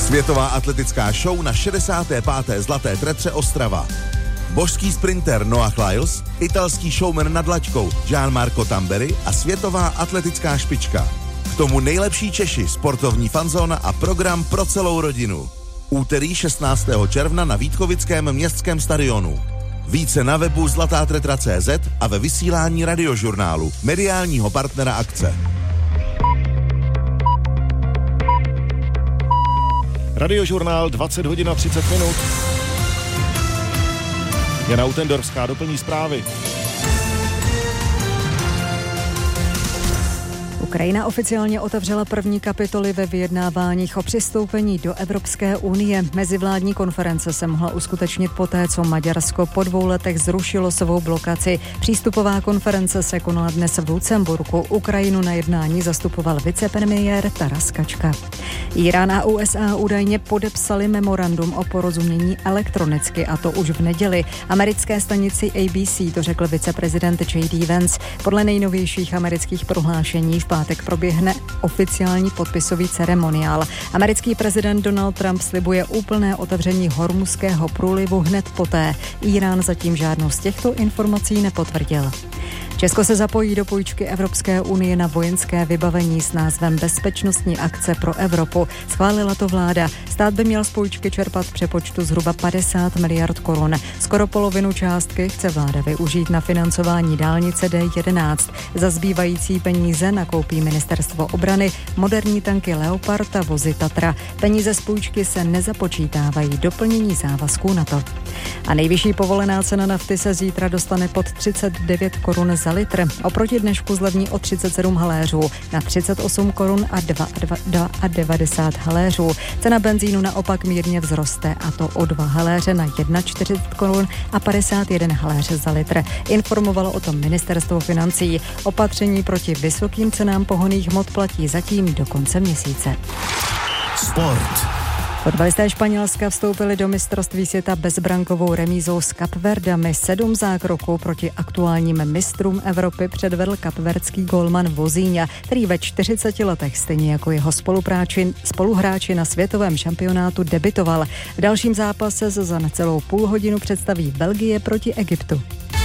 Světová atletická show na 65. Zlaté tretře Ostrava. Božský sprinter Noah Lyles, italský showman nad laťkou Gianmarco Tamberi a světová atletická špička. K tomu nejlepší Češi, sportovní fanzóna a program pro celou rodinu. Úterý 16. června na Vítkovickém městském stadionu. Více na webu zlatátretra.cz a ve vysílání Radiožurnálu, mediálního partnera akce. Radiožurnál 20 hodin a 30 minut. Jana Utendorská doplní zprávy. Ukrajina oficiálně otevřela první kapitoly ve vyjednáváních o přistoupení do Evropské unie. Mezivládní konference se mohla uskutečnit poté, co Maďarsko po 2 letech zrušilo svou blokaci. Přístupová konference se konala dnes v Lucemburku. Ukrajinu na jednání zastupoval vicepremiér Taras Kačka. Írán a USA údajně podepsali memorandum o porozumění elektronicky, a to už v neděli. Americké stanici ABC to řekl viceprezident J.D. Vance. Podle nejnovějších amerických prohlášení v pátek proběhne oficiální podpisový ceremoniál. Americký prezident Donald Trump slibuje úplné otevření Hormuzského průlivu hned poté. Írán zatím žádnou z těchto informací nepotvrdil. Česko se zapojí do půjčky Evropské unie na vojenské vybavení s názvem Bezpečnostní akce pro Evropu. Schválila to vláda. Stát by měl z půjčky čerpat v přepočtu zhruba 50 miliard korun. Skoro polovinu částky chce vláda využít na financování dálnice D11. Za zbývající peníze nakoupí ministerstvo obrany moderní tanky Leopard a vozy Tatra. Peníze z půjčky se nezapočítávají do plnění závazků NATO. A nejvyšší povolená cena nafty se zítra dostane pod 39 korun za litr. Oproti dnešku zlevní o 37 haléřů na 38 korun a 90 haléřů. Cena benzínu naopak mírně vzroste, a to o 2 haléře na 41 korun a 51 haléře za litr. Informovalo o tom ministerstvo financí. Opatření proti vysokým cenám pohonných hmot platí zatím do konce měsíce. Sport. Fotbalisté Španělska vstoupili do mistrovství světa bezbrankovou remízou s Kapverdami. 7 zákroků proti aktuálním mistrům Evropy předvedl kapverdský gólman Vozíňa, který ve 40 letech stejně jako jeho spoluhráči na světovém šampionátu debitoval. V dalším zápase se za necelou půl hodinu představí Belgie proti Egyptu.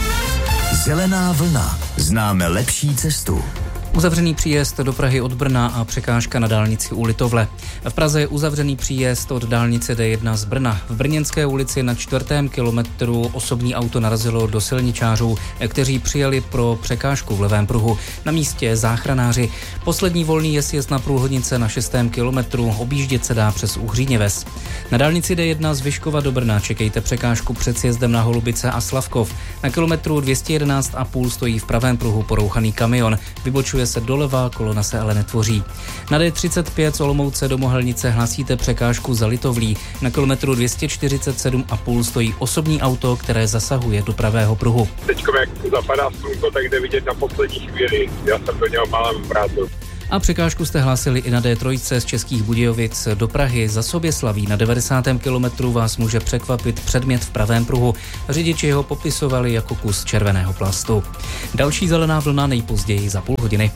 Zelená vlna. Známe lepší cestu. Uzavřený příjezd do Prahy od Brna a překážka na dálnici u Litovle. V Praze je uzavřený příjezd od dálnice D1 z Brna. V Brněnské ulici na 4. kilometru osobní auto narazilo do silničářů, kteří přijeli pro překážku v levém pruhu. Na místě záchranáři. Poslední volný je sjezd na průhodnice na 6. kilometru. Objíždět se dá přes Uhříně Ves. Na dálnici D1 z Vyškova do Brna čekejte překážku před sjezdem na Holubice a Slavkov. Na kilometru 211,5 stojí v pravém pruhu porouchaný kamion. Vybočuje se doleva, kolona se ale netvoří. Na D35 z Olomouce do Mohelnice hlásíte překážku za Litovlí. Na kilometru 247,5 stojí osobní auto, které zasahuje do pravého pruhu. Teď, jak zapadá slunko, tak jde vidět na poslední chvíli. Já jsem to měl málem práci. A překážku jste hlásili i na D3 z Českých Budějovic do Prahy. Za Soběslaví na 90. kilometru vás může překvapit předmět v pravém pruhu. Řidiči ho popisovali jako kus červeného plastu. Další zelená vlna nejpozději za půl hodiny.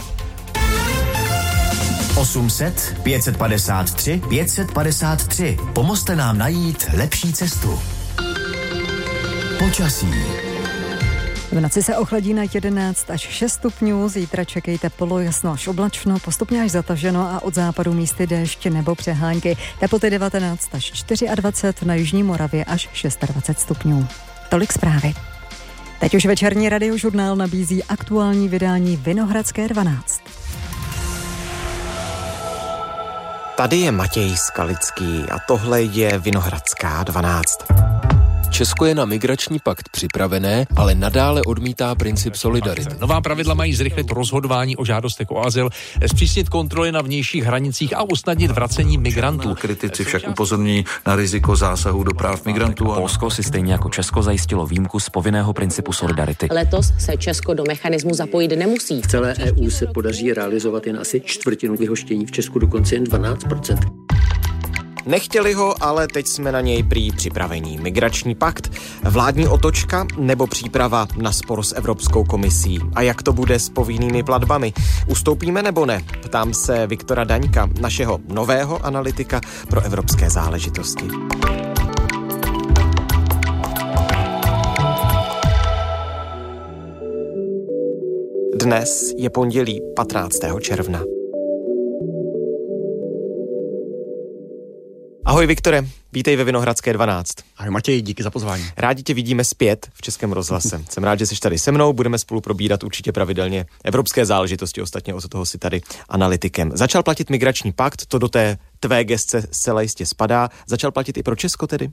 800 553 553. Pomozte nám najít lepší cestu. Počasí. V noci se ochladí na 11 až 6 stupňů, zítra čekejte polojasno až oblačno, postupně až zataženo a od západu místy déšť nebo přehánky. Teploty 19 až 24, na jižní Moravě až 26 stupňů. Tolik zprávy. Teď už večerní Radiožurnál nabízí aktuální vydání Vinohradské 12. Tady je Matěj Skalický a tohle je Vinohradská 12. Česko je na migrační pakt připravené, ale nadále odmítá princip solidarity. Nová pravidla mají zrychlit rozhodování o žádostech o azyl, zpřísnit kontroly na vnějších hranicích a usnadnit vracení migrantů. Kritici však upozorňují na riziko zásahu do práv migrantů. Polsko si stejně jako Česko zajistilo výjimku z povinného principu solidarity. Letos se Česko do mechanismu zapojit nemusí. V celé EU se podaří realizovat jen asi čtvrtinu vyhoštění, v Česku dokonce jen 12%. Nechtěli ho, ale teď jsme na něj prý připravení. Migrační pakt, vládní otočka nebo příprava na spor s Evropskou komisí? A jak to bude s povinnými platbami? Ustoupíme nebo ne? Ptám se Viktora Daňka, našeho nového analytika pro evropské záležitosti. Dnes je pondělí 15. června. Ahoj Viktore, vítej ve Vinohradské 12. Ahoj Matěj, díky za pozvání. Rádi tě vidíme zpět v Českém rozhlase. Jsem rád, že jsi tady se mnou, budeme spolu probírat určitě pravidelně evropské záležitosti, ostatně od toho si tady analytikem. Začal platit migrační pakt, to do té tvé gesce zcela jistě spadá. Začal platit i pro Česko tedy?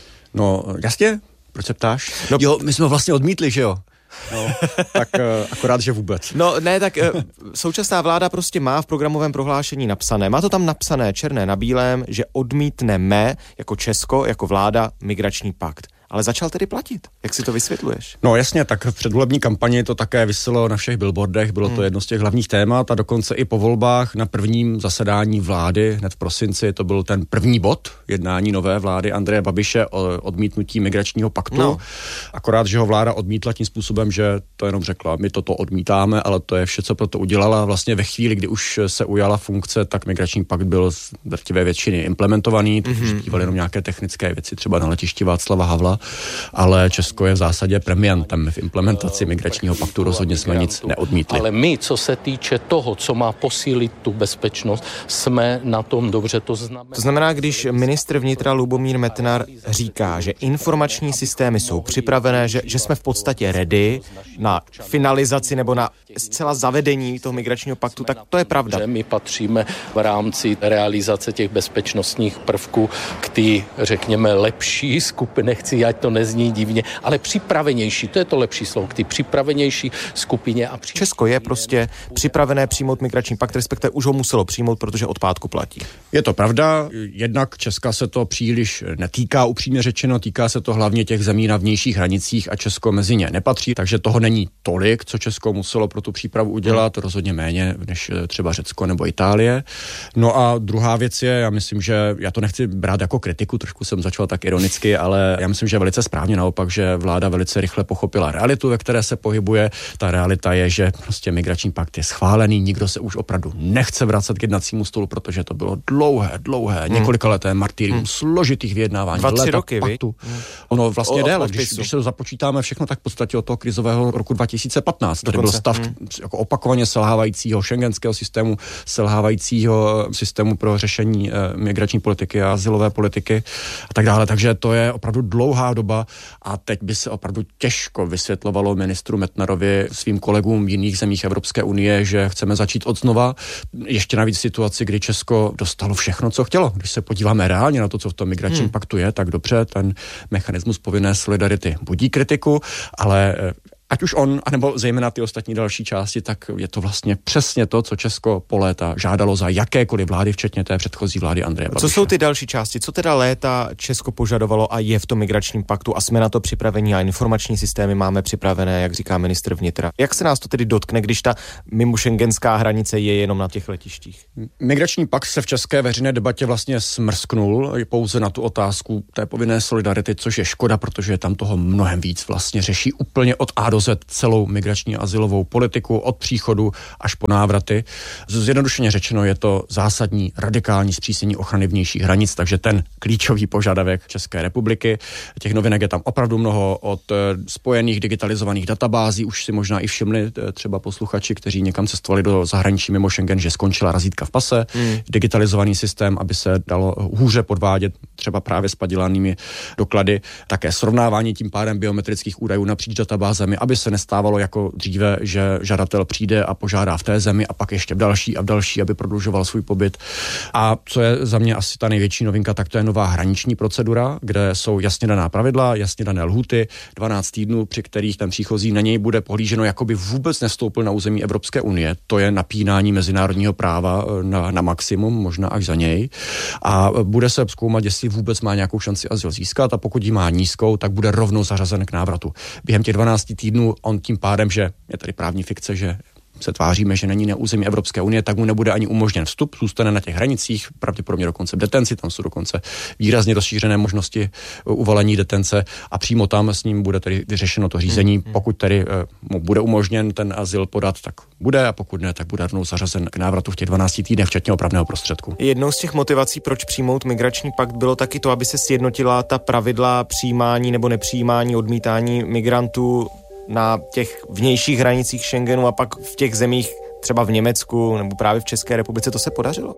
No jasně, proč se ptáš? No, jo, my jsme vlastně odmítli, že jo? No, tak akorát, že vůbec. No ne, tak současná vláda prostě má v programovém prohlášení napsané, má to tam napsané černé na bílém, že odmítneme jako Česko, jako vláda migrační pakt. Ale začal tedy platit. Jak si to vysvětluješ? No jasně, tak v předvolební kampani to také viselo na všech billboardech, bylo to jedno z těch hlavních témat a dokonce i po volbách na prvním zasedání vlády, hned v prosinci, to byl ten první bod jednání nové vlády Andreje Babiše o odmítnutí migračního paktu. No. Akorát, že ho vláda odmítla tím způsobem, že to jenom řekla, my toto odmítáme, ale to je vše, co pro to udělala. Vlastně ve chvíli, kdy už se ujala funkce, tak migrační pakt byl z drtivé většiny implementovaný, teď už bývaly jenom nějaké technické věci, třeba na letišti Václava Havla. Ale Česko je v zásadě premiantem v implementaci migračního paktu, rozhodně jsme nic neodmítli. Ale my, co se týče toho, co má posílit tu bezpečnost, jsme na tom dobře, to znamená, když ministr vnitra Lubomír Metnar říká, že informační systémy jsou připravené, že jsme v podstatě ready na finalizaci nebo na zcela zavedení toho migračního paktu, tak to je pravda. Že my patříme v rámci realizace těch bezpečnostních prvků k té, řekněme, lepší skupiny, nechci, ať to nezní divně, ale připravenější, to je to lepší slovo, k té připravenější skupině. Česko je prostě připravené přijmout migrační pakt, respektive už ho muselo přijmout, protože od pátku platí. Je to pravda, jednak Česka se to příliš netýká, upřímně řečeno, týká se to hlavně těch zemí na vnějších hranicích a Česko mezi ně nepatří, takže toho není tolik, co Česko muselo pro tu přípravu udělat, rozhodně méně než třeba Řecko nebo Itálie. No a druhá věc je, já myslím, že já to nechci brát jako kritiku, trošku jsem začal tak ironicky, ale já myslím, že velice správně naopak, že vláda velice rychle pochopila realitu, ve které se pohybuje. Ta realita je, že prostě migrační pakt je schválený, nikdo se už opravdu nechce vracet k jednacímu stolu, protože to bylo dlouhé, několikaleté martyrium, složitých vyjednávání, 2-3 roky, paktu. Ono vlastně déle, když se započítáme všechno, tak v podstatě od toho krizového roku 2015. Tady byl stav jako opakovaně selhávajícího šengenského systému, selhávajícího systému pro řešení migrační politiky a azylové politiky a tak dále. Takže to je opravdu dlouhá doba a teď by se opravdu těžko vysvětlovalo ministru Metnarovi svým kolegům v jiných zemích Evropské unie, že chceme začít odznova. Ještě navíc situaci, kdy Česko dostalo všechno, co chtělo. Když se podíváme reálně na to, co v tom migračním paktu je, tak dobře, ten mechanismus povinné solidarity budí kritiku, ale ať už on, anebo zejména ty ostatní další části, tak je to vlastně přesně to, co Česko po léta žádalo za jakékoliv vlády, včetně té předchozí vlády Andreje Babiše. Co jsou ty další části? Co teda léta Česko požadovalo a je v tom migračním paktu a jsme na to připraveni a informační systémy máme připravené, jak říká ministr vnitra. Jak se nás to tedy dotkne, když ta mimošengenská hranice je jenom na těch letištích? Migrační pakt se v české veřejné debatě vlastně smrsknul pouze na tu otázku té povinné solidarity, což je škoda, protože je tam toho mnohem víc, vlastně řeší úplně od A do Z celou migrační azylovou politiku od příchodu až po návraty. Zjednodušeně řečeno je to zásadní radikální zpřísnění ochrany vnějších hranic, takže ten klíčový požadavek České republiky. Těch novinek je tam opravdu mnoho, od spojených digitalizovaných databází, už si možná i všimli třeba posluchači, kteří někam cestovali do zahraničí mimo Schengen, že skončila razítka v pase, digitalizovaný systém, aby se dalo hůře podvádět třeba právě s padělanými doklady, také srovnávání tím pádem biometrických údajů napříč databázemi, aby se nestávalo jako dříve, že žadatel přijde a požádá v té zemi a pak ještě v další, aby prodlužoval svůj pobyt. A co je za mě asi ta největší novinka, tak to je nová hraniční procedura, kde jsou jasně daná pravidla, jasně dané lhůty, 12 týdnů, při kterých ten příchozí na něj bude pohlíženo, jako by vůbec nevstoupil na území Evropské unie. To je napínání mezinárodního práva na maximum, možná až za něj. A bude se zkoumat, jestli vůbec má nějakou šanci azyl získat, a pokud ji má nízkou, tak bude rovnou zařazen k návratu. Během těch 12 týdnů on tím pádem, že je tady právní fikce, že se tváříme, že není na území Evropské unie, tak mu nebude ani umožněn vstup, zůstane na těch hranicích, pravděpodobně dokonce v detenci, tam jsou dokonce výrazně rozšířené možnosti uvalení detence a přímo tam s ním bude tedy vyřešeno to řízení. Pokud tedy mu bude umožněn ten azyl podat, tak bude, a pokud ne, tak bude rovnou zařazen k návratu v těch 12 týdnech, včetně opravného prostředku. Jednou z těch motivací, proč přijmout migrační pakt, bylo taky to, aby se sjednotila ta pravidla přijímání nebo nepřijímání, odmítání migrantů na těch vnějších hranicích Schengenu a pak v těch zemích, třeba v Německu nebo právě v České republice. To se podařilo?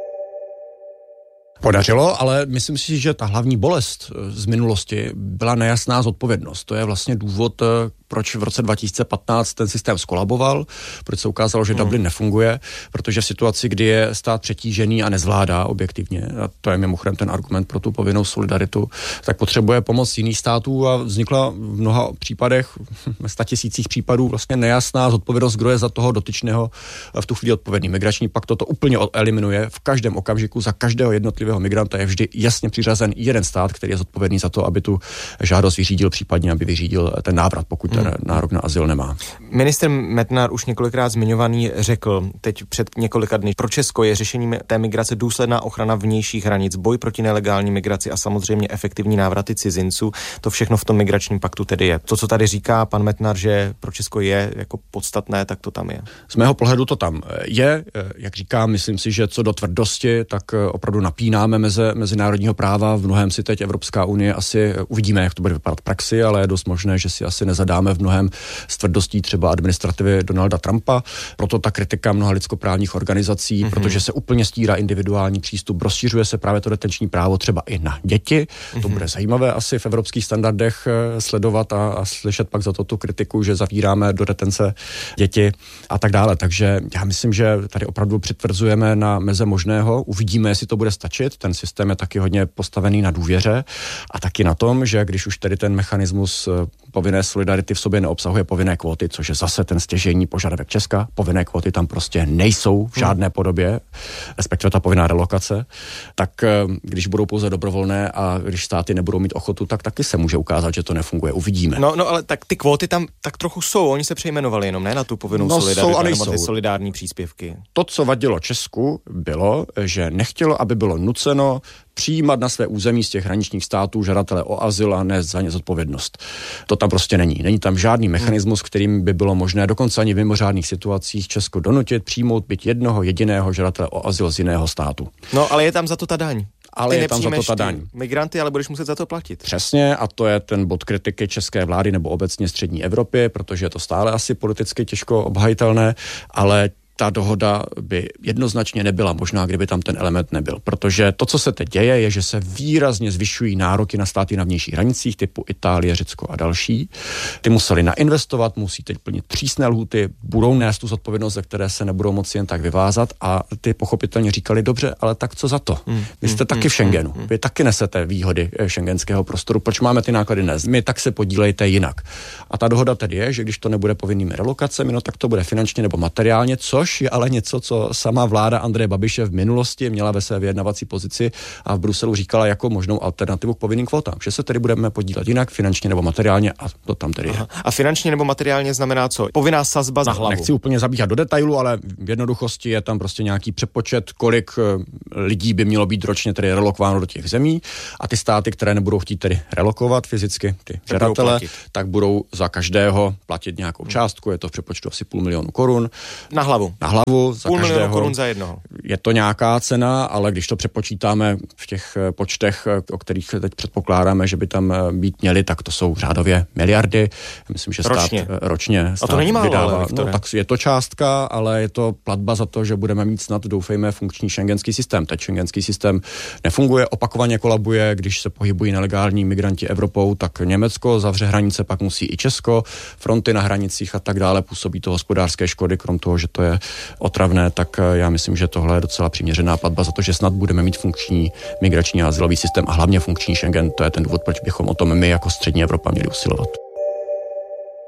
Podařilo, ale myslím si, že ta hlavní bolest z minulosti byla nejasná zodpovědnost. To je vlastně důvod, proč v roce 2015 ten systém skolaboval, proč se ukázalo, že Dublin nefunguje, protože v situaci, kdy je stát přetížený a nezvládá objektivně, a to je mimochodem ten argument pro tu povinnou solidaritu, tak potřebuje pomoc jiných států a vznikla v mnoha případech, ve 100 000 případů vlastně nejasná zodpovědnost, kdo je za toho dotyčného v tu chvíli odpovědný. Migrační pakt toto úplně eliminuje. V každém okamžiku za každého jednotlivého migranta je vždy jasně přiřazen jeden stát, který je zodpovědný za to, aby tu žádost vyřídil, případně aby vyřídil ten návrat, pokud ten nárok na azyl nemá. Ministr Metnar už několikrát zmiňovaný řekl teď před několika dny, pro Česko je řešením té migrace důsledná ochrana vnějších hranic, boj proti nelegální migraci a samozřejmě efektivní návraty cizinců. To všechno v tom migračním paktu tedy je. To, co tady říká pan Metnar, že pro Česko je jako podstatné, tak to tam je. Z mého pohledu to tam je. Jak říkám, myslím si, že co do tvrdosti, tak opravdu napínáme meze mezinárodního práva. V mnohém si teď Evropská unie asi uvidíme, jak to bude vypadat v praxi, ale je dost možné, že si asi nezadáme v mnohem s tvrdostí třeba administrativy Donalda Trumpa. Proto ta kritika mnoha lidskoprávních organizací, protože se úplně stírá individuální přístup, rozšiřuje se právě to detenční právo třeba i na děti. To bude zajímavé asi v evropských standardech sledovat a slyšet pak za to tu kritiku, že zavíráme do detence děti a tak dále. Takže já myslím, že tady opravdu přitvrzujeme na meze možného. Uvidíme, jestli to bude stačit. Ten systém je taky hodně postavený na důvěře a taky na tom, že když už tedy ten mechanismus povinné solidarity v sobě neobsahuje povinné kvóty, což je zase ten stěžejní požadavek Česka. Povinné kvóty tam prostě nejsou v žádné podobě, respektive ta povinná relokace. Tak když budou pouze dobrovolné a když státy nebudou mít ochotu, tak taky se může ukázat, že to nefunguje. Uvidíme. No ale tak ty kvóty tam tak trochu jsou. Oni se přejmenovali jenom, ne na tu povinnou solidaritu, nebo ty solidární příspěvky. To, co vadilo Česku, bylo, že nechtělo, aby bylo nuceno přijímat na své území z těch hraničních států žadatele o azyl a nést za ně zodpovědnost. To tam prostě není. Není tam žádný mechanismus, kterým by bylo možné dokonce ani v mimořádných situacích Česko donutit přijmout byť jednoho jediného žadatele o azyl z jiného státu. No, ale je tam za to ta daň. Ale je tam za to ta daň. Migranty, ale budeš muset za to platit. Přesně, a to je ten bod kritiky české vlády nebo obecně střední Evropy, protože je to stále asi politicky těžko obhajitelné, ale ta dohoda by jednoznačně nebyla možná, kdyby tam ten element nebyl. Protože to, co se teď děje, je, že se výrazně zvyšují nároky na státy na vnějších hranicích, typu Itálie, Řecko a další. Ty museli nainvestovat, musí teď plnit přísné lhůty, budou nést tu zodpovědnost, ze které se nebudou moci jen tak vyvázat, a ty pochopitelně říkali, dobře, ale tak co za to? Vy jste taky v Schengenu. Vy taky nesete výhody schengenského prostoru. Proč máme ty náklady nést? My tak se podílejte jinak. A ta dohoda tedy je, že když to nebude povinnými relokacemi, no tak to bude finančně nebo materiálně, což je ale něco, co sama vláda Andreje Babiše v minulosti měla ve své vyjednavací pozici a v Bruselu říkala jako možnou alternativu k povinným kvótám, že se tedy budeme podílet jinak finančně nebo materiálně, a to tam tedy je. A finančně nebo materiálně znamená co? Povinná sazba za hlavu. Nechci úplně zabíhat do detailu, ale v jednoduchosti je tam prostě nějaký přepočet, kolik lidí by mělo být ročně tedy relokováno do těch zemí, a ty státy, které nebudou chtít tedy relokovat fyzicky ty žadatele, tak budou za každého platit nějakou částku, je to v přepočtu asi 500 000 korun. Na hlavu za 500 000 korun za jednoho. Je to nějaká cena, ale když to přepočítáme v těch počtech, o kterých teď předpokládáme, že by tam být měli, tak to jsou řádově miliardy. Myslím, že ročně a to není málo, vydává. ale, no, tak je to částka, ale je to platba za to, že budeme mít snad, doufejme, funkční schengenský systém. Teď schengenský systém nefunguje, opakovaně kolabuje, když se pohybují nelegální migranti Evropou, tak Německo zavře hranice, pak musí i Česko, fronty na hranicích a tak dále, působí to hospodářské škody, krom toho, že to je otravné, tak já myslím, že tohle je docela přiměřená platba za to, že snad budeme mít funkční migrační a azylový systém a hlavně funkční Schengen. To je ten důvod, proč bychom o tom my jako střední Evropa měli usilovat.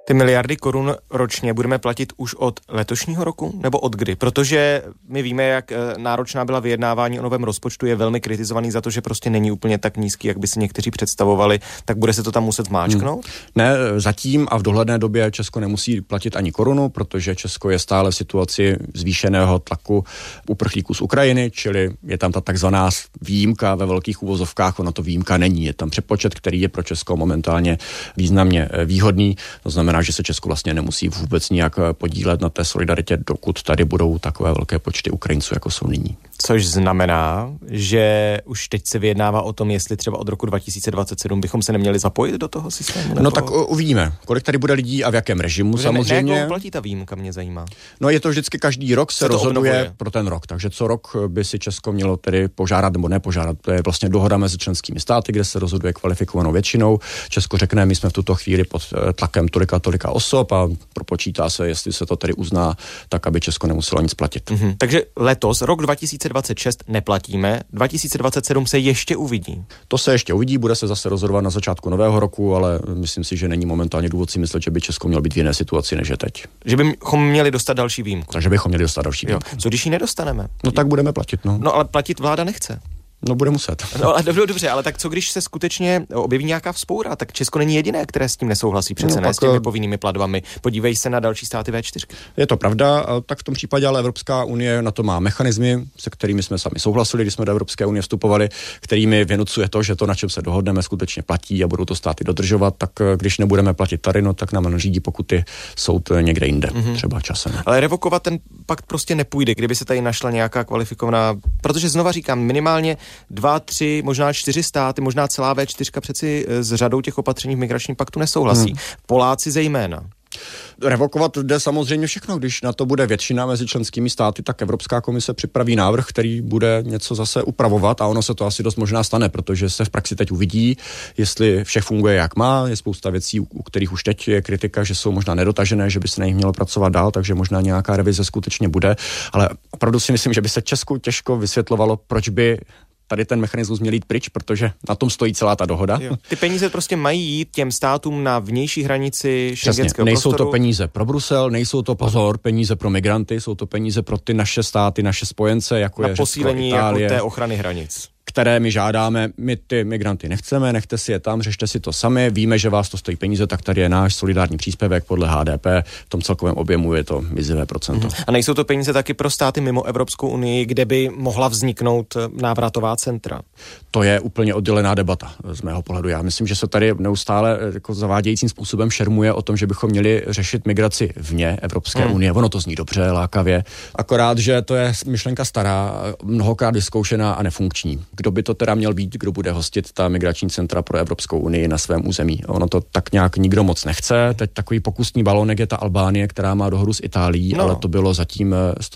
Ty miliardy korun ročně budeme platit už od letošního roku nebo od kdy? Protože my víme, jak náročná byla vyjednávání o novém rozpočtu, je velmi kritizovaný za to, že prostě není úplně tak nízký, jak by si někteří představovali, tak bude se to tam muset máčknout? Ne, zatím a v dohledné době Česko nemusí platit ani korunu, protože Česko je stále v situaci zvýšeného tlaku uprchlíků z Ukrajiny, čili je tam ta takzvaná výjimka ve velkých uvozovkách, ono to výjimka není, je tam přepočet, který je pro Česko momentálně významně výhodný, to znamená, že se Česko vlastně nemusí vůbec nijak podílet na té solidaritě, dokud tady budou takové velké počty Ukrajinců, jako jsou nyní. Což znamená, že už teď se vyjednává o tom, jestli třeba od roku 2027 bychom se neměli zapojit do toho systému? Nebo... No tak uvidíme, kolik tady bude lidí a v jakém režimu samozřejmě. Jak platí ta výjimka, mě zajímá. No je to vždycky každý rok se rozhoduje pro ten rok, takže co rok by si Česko mělo tedy požádat nebo nepožádat. To je vlastně dohoda mezi členskými státy, kde se rozhoduje kvalifikovanou většinou. Česko řekne, my jsme v tuto chvíli pod tlakem tolika osob a propočítá se, jestli se to tedy uzná, tak aby Česko nemuselo nic platit. Takže letos, rok 2026 neplatíme, 2027 se ještě uvidí. To se ještě uvidí, bude se zase rozhodovat na začátku nového roku, ale myslím si, že není momentálně důvod si myslet, že by Česko mělo být v jiné situaci, než je teď. Že bychom měli dostat další výjimku. Takže bychom měli dostat další výjimku. Co když ji nedostaneme? No tak budeme platit, no. No ale platit vláda nechce. No bude muset. No ale dobře, ale tak co když se skutečně objeví nějaká vzpoura, tak Česko není jediné, které s tím nesouhlasí, přece ne s těmi povinnými platbami. Podívej se na další státy V4. Je to pravda, tak v tom případě ale Evropská unie na to má mechanismy, se kterými jsme sami souhlasili, když jsme do Evropské unie vstupovali, kterými vynucuje to, že to, na čem se dohodneme, skutečně platí a budou to státy dodržovat, tak když nebudeme platit tady, no tak nám nařídí pokuty soud někde jinde, třeba časem. Ale revokovat ten pakt prostě nepůjde, kdyby se tady našla nějaká kvalifikovaná, protože znova říkám, minimálně 2, 3, možná 4 státy, možná celá V4 přeci s řadou těch opatření v migračním paktu nesouhlasí. Poláci zejména. Revokovat jde samozřejmě všechno. Když na to bude většina mezi členskými státy, tak Evropská komise připraví návrh, který bude něco zase upravovat a ono se to asi dost možná stane, protože se v praxi teď uvidí, jestli vše funguje jak má. Je spousta věcí, u kterých už teď je kritika, že jsou možná nedotažené, že by se na nich mělo pracovat dál, takže možná nějaká revize skutečně bude, ale opravdu si myslím, že by se Česku těžko vysvětlovalo, proč by tady ten mechanismus měl jít pryč, protože na tom stojí celá ta dohoda. Jo. Ty peníze prostě mají jít těm státům na vnější hranici šengenského nejsou prostoru. To peníze pro Brusel, nejsou to peníze pro migranty, jsou to peníze pro ty naše státy, naše spojence, jako na je Řecko, posílení Itálie, jako té ochrany hranic. Které my žádáme, my ty migranty nechceme, nechte si je tam, řešte si to sami, víme, že vás to stojí peníze, tak tady je náš solidární příspěvek podle HDP, v tom celkovém objemu je to mizivé procento. A nejsou to peníze taky pro státy mimo Evropskou unii, kde by mohla vzniknout návratová centra? To je úplně oddělená debata z mého pohledu. Já myslím, že se tady neustále jako zavádějícím způsobem šermuje o tom, že bychom měli řešit migraci vně Evropské unie. Ono to zní dobře, lákavě, akorát, že to je myšlenka stará, mnohokrát vyzkoušená a nefunkční. Kdo by to teda měl být, kdo bude hostit ta migrační centra pro Evropskou unii na svém území. Ono to tak nějak nikdo moc nechce. Teď takový pokusný balonek je ta Albánie, která má dohodu s Itálií, ale to bylo zatím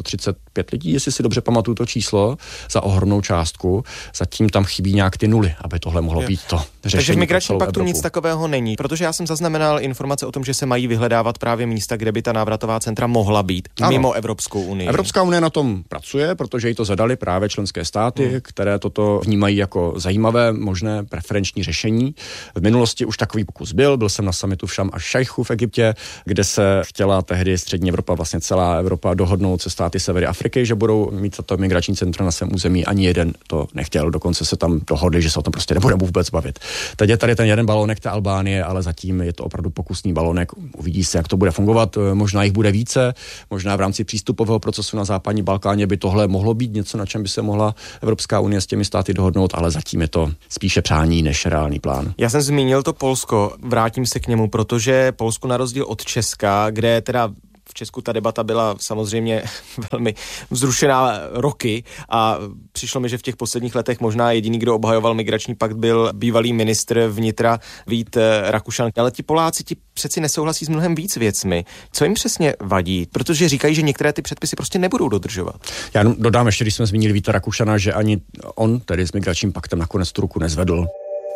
135 lidí, jestli si dobře pamatuju to číslo, za ohromnou částku. Zatím tam chybí nějak ty nuly, aby tohle mohlo být to řešení. Takže v migračním paktu Evropu. nic takového není, protože já jsem zaznamenal informace o tom, že se mají vyhledávat právě místa, kde by ta návratová centra mohla být mimo Evropskou unii. Evropská unie na tom pracuje, protože jí to zadali právě členské státy, které toto vnímají jako zajímavé, možné preferenční řešení. V minulosti už takový pokus byl jsem na summitu v Šarm el-Šejchu v Egyptě, kde se chtěla tehdy střední Evropa, vlastně celá Evropa dohodnout se státy severy Afriky, že budou mít tato migrační centra na svém území. Ani jeden to nechtěl, dokonce se tam dohodli, že se o tom prostě nebudeme vůbec bavit. Teď je tady ten jeden balonek té Albánie, ale zatím je to opravdu pokusný balonek. Uvidí se, jak to bude fungovat. Možná jich bude více, možná v rámci přístupového procesu na západní Balkáně by tohle mohlo být něco, na čem by se mohla Evropská unie s těmi státy dohodnout, ale zatím je to spíše přání než reálný plán. Já jsem zmínil to Polsko, vrátím se k němu, protože Polsko na rozdíl od Česka, kde teda v Česku ta debata byla samozřejmě velmi vzrušená roky a přišlo mi, že v těch posledních letech možná jediný, kdo obhajoval migrační pakt, byl bývalý ministr vnitra Vít Rakušan. Ale ti Poláci ti přeci nesouhlasí s mnohem víc věcmi. Co jim přesně vadí? Protože říkají, že některé ty předpisy prostě nebudou dodržovat. Já dodám ještě, když jsme zmínili Víta Rakušana, že ani on tedy s migračním paktem nakonec tu ruku nezvedl.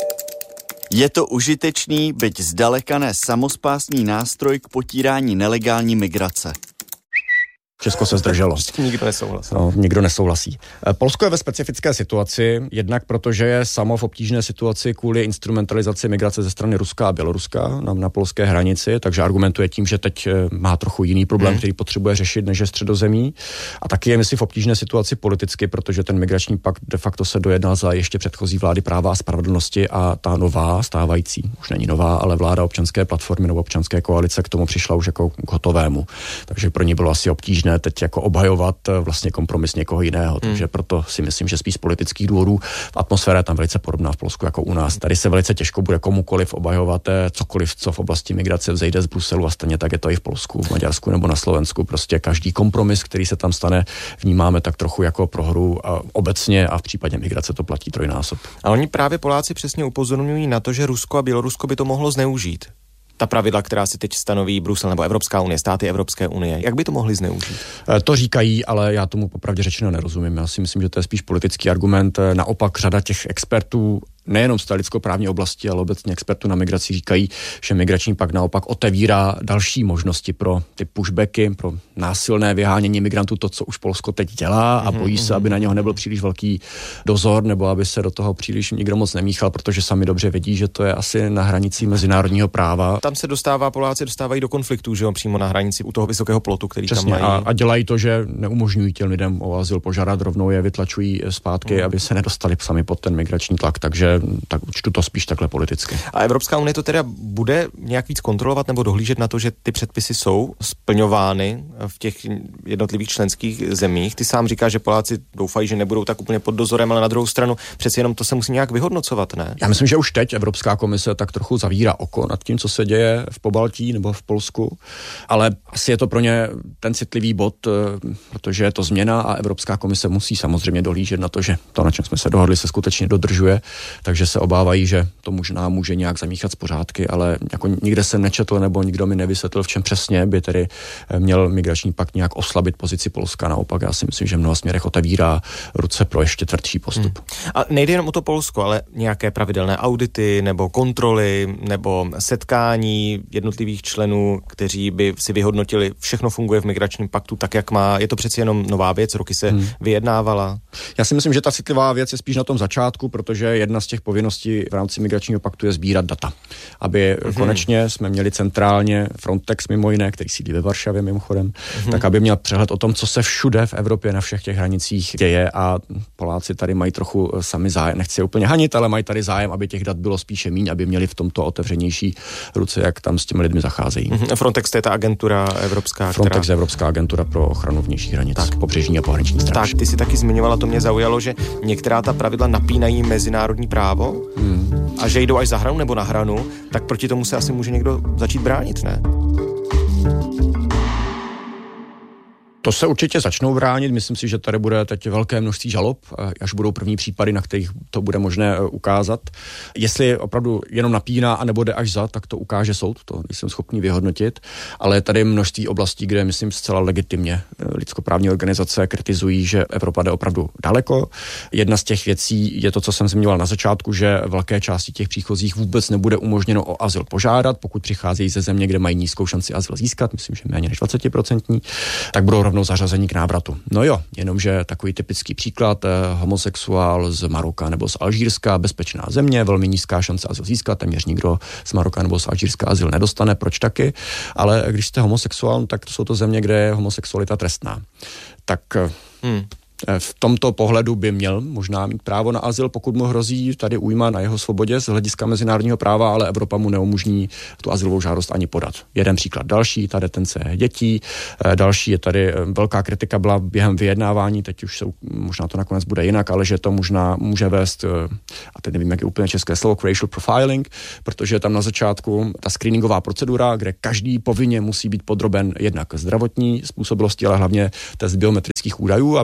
Je to užitečný, byť zdaleka ne samospásný nástroj k potírání nelegální migrace. Česko se zdrželo. Nikdo nesouhlasí. No, nikdo nesouhlasí. Polsko je ve specifické situaci, jednak protože je samo v obtížné situaci kvůli instrumentalizaci migrace ze strany Ruska a Běloruska na polské hranici, takže argumentuje tím, že teď má trochu jiný problém, který potřebuje řešit, než je Středozemí. A taky je, myslím, v obtížné situaci politicky, protože ten migrační pakt de facto se dojednal za ještě předchozí vlády Práva a spravedlnosti a ta nová, stávající, už není nová, ale vláda Občanské platformy nebo Občanské koalice k tomu přišla už jako k hotovému. Takže pro ní bylo asi obtížné teď jako obhajovat vlastně kompromis někoho jiného. Takže proto si myslím, že spíš z politických důvodů atmosféra je tam velice podobná v Polsku jako u nás. Tady se velice těžko bude komukoliv obhajovat cokoliv, co v oblasti migrace vzejde z Bruselu, a stejně tak je to i v Polsku, v Maďarsku nebo na Slovensku. Prostě každý kompromis, který se tam stane, vnímáme tak trochu jako prohru a obecně, a v případě migrace to platí trojnásob. A oni právě Poláci přesně upozorňují na to, že Rusko a Bělorusko by to mohlo zneužít. Ta pravidla, která si teď stanoví Brusel nebo Evropská unie, státy Evropské unie, jak by to mohli zneužít? To říkají, ale já tomu popravdě řečeno nerozumím. Já si myslím, že to je spíš politický argument. Naopak řada těch expertů, nejenom z té lidskoprávní oblasti, ale obecně expertů na migraci říkají, že migrační pakt naopak otevírá další možnosti pro ty pushbacky, pro násilné vyhánění migrantů, to, co už Polsko teď dělá, a bojí se, aby na něho nebyl příliš velký dozor, nebo aby se do toho příliš nikdo moc nemíchal, protože sami dobře vědí, že to je asi na hranici mezinárodního práva. Tam se Poláci dostávají do konfliktů, že jo, přímo na hranici u toho vysokého plotu, který přesně, tam mají. A dělají to, že neumožňují těm lidem o azyl požádat, rovnou je vytlačují zpátky, aby se nedostali sami pod ten migrační tlak, takže tak čtu to spíš takhle politicky. A Evropská unie to teda bude nějak víc kontrolovat nebo dohlížet na to, že ty předpisy jsou splňovány v těch jednotlivých členských zemích? Ty sám říkáš, že Poláci doufají, že nebudou tak úplně pod dozorem, ale na druhou stranu přeci jenom to se musí nějak vyhodnocovat, ne? Já myslím, že už teď Evropská komise tak trochu zavírá oko nad tím, co se děje v Pobaltí nebo v Polsku, ale asi je to pro ně ten citlivý bod, protože je to změna a Evropská komise musí samozřejmě dohlížet na to, že to, na čem jsme se dohodli, se skutečně dodržuje, takže se obávají, že to možná může nějak zamíchat z pořádky, ale jako nikde jsem nečetl nebo nikdo mi nevysvětlil, v čem přesně by tedy měl migrační pakt nějak oslabit pozici Polska. Naopak já si myslím, že v mnoha směrech otevírá ruce pro ještě tvrdší postup. A nejde jenom o to Polsko, ale nějaké pravidelné audity nebo kontroly nebo setkání jednotlivých členů, kteří by si vyhodnotili, všechno funguje v migračním paktu tak, jak má. Je to přeci jenom nová věc, roky se vyjednávala. Já si myslím, že ta citlivá věc je spíš na tom začátku, protože jedna z těch povinností v rámci migračního paktu je sbírat data. Aby konečně jsme měli centrálně Frontex mimo jiné, který sídlí ve Varšavě mimochodem, tak aby měl přehled o tom, co se všude v Evropě na všech těch hranicích děje, a Poláci tady mají trochu sami zájem, nechci je úplně hanit, ale mají tady zájem, aby těch dat bylo spíše míň, aby měli v tomto otevřenější ruce, jak tam s těmi lidmi zacházejí. Frontex to je ta agentura evropská, Frontex je Evropská agentura pro ochranu vnějších hranic, pobřežní a pohraniční stráž. Tak, ty si taky zmiňovala, to mě zaujalo, že některá ta pravidla napínají mezinárodní právo a že jdou až za hranu nebo na hranu, tak proti tomu se asi může někdo začít bránit, ne? To se určitě začnou bránit, myslím si, že tady bude teď velké množství žalob, až budou první případy, na kterých to bude možné ukázat. Jestli opravdu jenom napíná a nebo jde až za, tak to ukáže soud, to jsem schopný vyhodnotit, ale tady je množství oblastí, kde myslím zcela legitimně lidskoprávní organizace kritizují, že Evropa jde opravdu daleko. Jedna z těch věcí je to, co jsem zmiňoval na začátku, že velké části těch příchozích vůbec nebude umožněno o azyl požádat, pokud přicházejí ze země, kde mají nízkou šanci azyl získat, myslím, že méně než 20%, tak budou rovnou zařazení k návratu. No jo, jenomže takový typický příklad, homosexuál z Maroka nebo z Alžírska, bezpečná země, velmi nízká šance azyl získat, téměř nikdo z Maroka nebo z Alžírska azyl nedostane, proč taky, ale když jste homosexuál, tak to jsou to země, kde je homosexualita trestná. Tak v tomto pohledu by měl možná mít právo na azyl, pokud mu hrozí tady újma na jeho svobodě z hlediska mezinárodního práva, ale Evropa mu neumožní tu azylovou žádost ani podat. Jeden příklad. Další, ta detence dětí. Další je tady velká kritika byla během vyjednávání, teď už možná to nakonec bude jinak, ale že to možná může vést, a teď nevím, jak je úplně české slovo, racial profiling, protože tam na začátku ta screeningová procedura, kde každý povinně musí být podroben jednak zdravotní způsobilosti, ale hlavně test biometrických údajů, a byla tady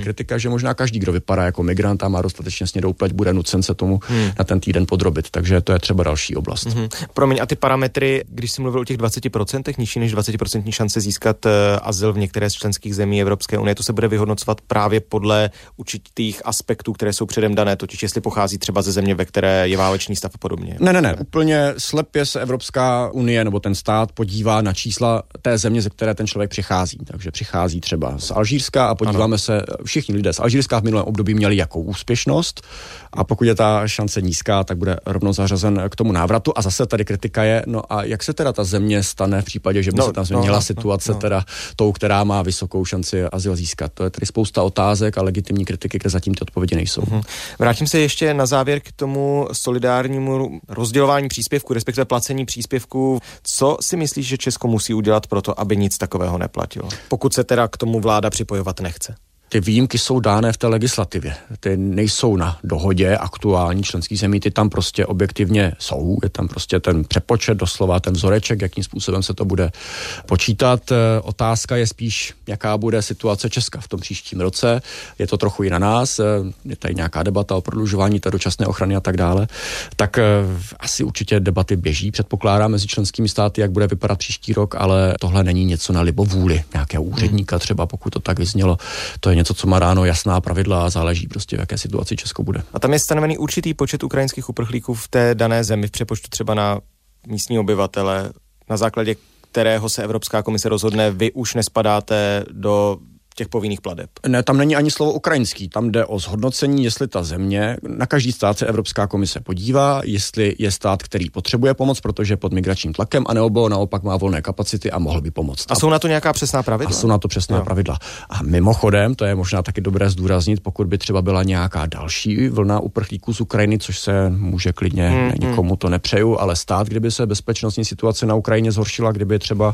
kritika, že možná každý, kdo vypadá jako migrant a má dostatečně snědou pleť, bude nucen se tomu na ten týden podrobit. Takže to je třeba další oblast. Promiň, a ty parametry, když jsi mluvil o těch 20%, nižší než 20% šance získat azyl v některé z členských zemí Evropské unie, to se bude vyhodnocovat právě podle určitých aspektů, které jsou předem dané, totiž jestli pochází třeba ze země, ve které je válečný stav a podobně. Ne, úplně slepě se Evropská unie nebo ten stát podívá na čísla té země, ze které ten člověk přichází. Takže přichází třeba z Alžírska a podíváme se, všichni lidé z Alžírska v minulém období měli jakou úspěšnost a pokud je ta šance nízká, tak bude rovnou zařazen k tomu návratu. A zase tady kritika je, no a jak se teda ta země stane v případě, že by se tam změnila situace teda tou, která má vysokou šanci azyl získat. To je tady spousta otázek a legitimní kritiky, kde zatím ty odpovědi nejsou. Vrátím se ještě na závěr k tomu solidárnímu rozdělování příspěvku, respektive placení příspěvku. Co si myslíš, že Česko musí udělat pro to, aby nic takového neplatilo? Pokud se teda k tomu vláda připojovat nechce. Ty výjimky jsou dány v té legislativě. Ty nejsou na dohodě aktuální členských zemí, ty tam prostě objektivně jsou. Je tam prostě ten přepočet, doslova ten vzoreček, jakým způsobem se to bude počítat. Otázka je spíš, jaká bude situace Česka v tom příštím roce. Je to trochu i na nás, je tady nějaká debata o prodlužování té dočasné ochrany a tak dále. Tak asi určitě debaty běží, předpokládám, mezi členskými státy, jak bude vypadat příští rok, ale tohle není něco na libovůli nějakého úředníka třeba, pokud to tak vyznělo. To je něco, co má ráno jasná pravidla a záleží prostě, v jaké situaci Česko bude. A tam je stanovený určitý počet ukrajinských uprchlíků v té dané zemi v přepočtu třeba na místní obyvatele, na základě kterého se Evropská komise rozhodne, vy už nespadáte do těch povinných plateb. Ne, tam není ani slovo ukrajinský, tam jde o zhodnocení, jestli ta země, na každý stát se Evropská komise podívá, jestli je stát, který potřebuje pomoc, protože je pod migračním tlakem, anebo naopak má volné kapacity a mohl by pomoct. A jsou na to nějaká přesná pravidla? A jsou na to přesná pravidla. A mimochodem, to je možná taky dobré zdůraznit, pokud by třeba byla nějaká další vlna uprchlíků z Ukrajiny, což se může klidně, nikomu to nepřeju, ale stát, kdyby se bezpečnostní situace na Ukrajině zhoršila, kdyby třeba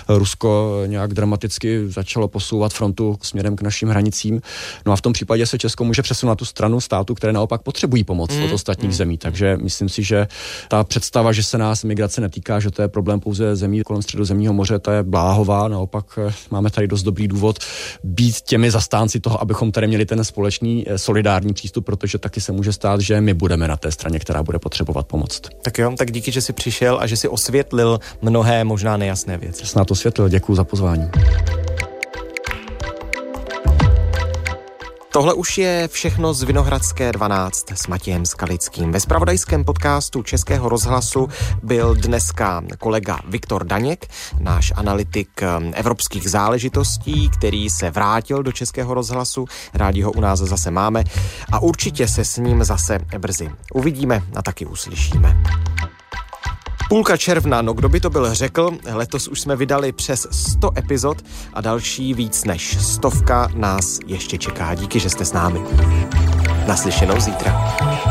Rusko nějak dramaticky začalo posouvat frontu směrem k našim hranicím. No a v tom případě se Česko může přesunout na tu stranu států, které naopak potřebují pomoc od ostatních zemí. Takže myslím si, že ta představa, že se nás migrace netýká, že to je problém pouze zemí kolem Středozemního moře, to je bláhová. Naopak máme tady dost dobrý důvod být těmi zastánci toho, abychom tady měli ten společný solidární přístup, protože taky se může stát, že my budeme na té straně, která bude potřebovat pomoc. Tak jo, tak díky, že jsi přišel a že jsi osvětlil mnohé možná nejasné věci. Snad osvětlil, děkuji za pozvání. Tohle už je všechno z Vinohradské 12 s Matějem Skalickým. Ve zpravodajském podcastu Českého rozhlasu byl dneska kolega Viktor Daněk, náš analytik evropských záležitostí, který se vrátil do Českého rozhlasu. Rádi ho u nás zase máme a určitě se s ním zase brzy uvidíme a taky uslyšíme. Půlka června, no kdo by to byl řekl, letos už jsme vydali přes 100 epizod a další víc než 100 nás ještě čeká. Díky, že jste s námi. Naslyšenou zítra.